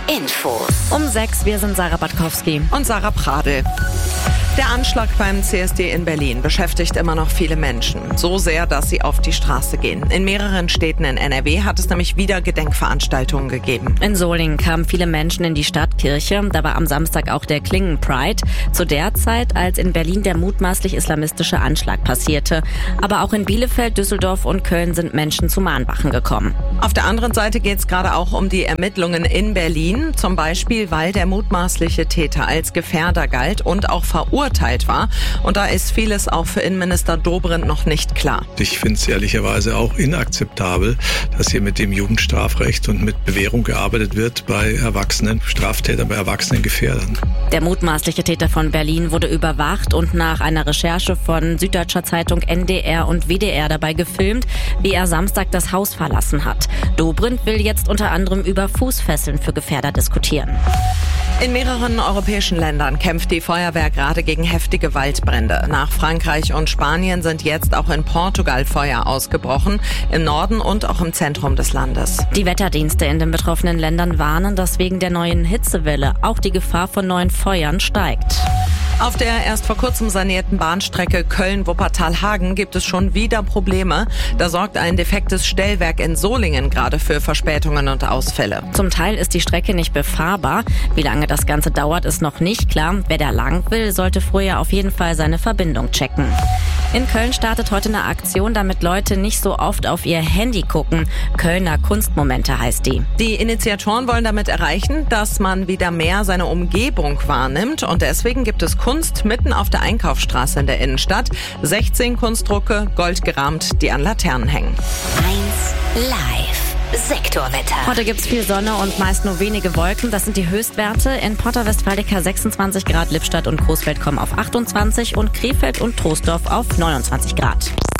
Infos. Um 6, wir sind Sarah Batkowski. Und Sarah Pradel. Der Anschlag beim CSD in Berlin beschäftigt immer noch viele Menschen. So sehr, dass sie auf die Straße gehen. In mehreren Städten in NRW hat es nämlich wieder Gedenkveranstaltungen gegeben. In Solingen kamen viele Menschen in die Stadtkirche. Da war am Samstag auch der Klingen-Pride. Zu der Zeit, als in Berlin der mutmaßlich islamistische Anschlag passierte. Aber auch in Bielefeld, Düsseldorf und Köln sind Menschen zu Mahnwachen gekommen. Auf der anderen Seite geht es gerade auch um die Ermittlungen in Berlin. Zum Beispiel, weil der mutmaßliche Täter als Gefährder galt und auch verurteilt war. Und da ist vieles auch für Innenminister Dobrindt noch nicht klar. Ich finde es ehrlicherweise auch inakzeptabel, dass hier mit dem Jugendstrafrecht und mit Bewährung gearbeitet wird bei erwachsenen Straftätern, bei erwachsenen Gefährdern. Der mutmaßliche Täter von Berlin wurde überwacht und nach einer Recherche von Süddeutscher Zeitung, NDR und WDR dabei gefilmt, wie er Samstag das Haus verlassen hat. Dobrindt will jetzt unter anderem über Fußfesseln für Gefährder diskutieren. In mehreren europäischen Ländern kämpft die Feuerwehr gerade gegen heftige Waldbrände. Nach Frankreich und Spanien sind jetzt auch in Portugal Feuer ausgebrochen, im Norden und auch im Zentrum des Landes. Die Wetterdienste in den betroffenen Ländern warnen, dass wegen der neuen Hitzewelle auch die Gefahr von neuen Feuern steigt. Auf der erst vor kurzem sanierten Bahnstrecke Köln-Wuppertal-Hagen gibt es schon wieder Probleme. Da sorgt ein defektes Stellwerk in Solingen gerade für Verspätungen und Ausfälle. Zum Teil ist die Strecke nicht befahrbar. Wie lange das Ganze dauert, ist noch nicht klar. Wer da lang will, sollte vorher auf jeden Fall seine Verbindung checken. In Köln startet heute eine Aktion, damit Leute nicht so oft auf ihr Handy gucken. Kölner Kunstmomente heißt die. Die Initiatoren wollen damit erreichen, dass man wieder mehr seine Umgebung wahrnimmt. Und deswegen gibt es Kunst mitten auf der Einkaufsstraße in der Innenstadt. 16 Kunstdrucke, goldgerahmt, die an Laternen hängen. 1 Live. Sektorwetter. Heute gibt's viel Sonne und meist nur wenige Wolken. Das sind die Höchstwerte. In Porta Westfalica 26 Grad, Lippstadt und Coesfeld kommen auf 28 und Krefeld und Troisdorf auf 29 Grad.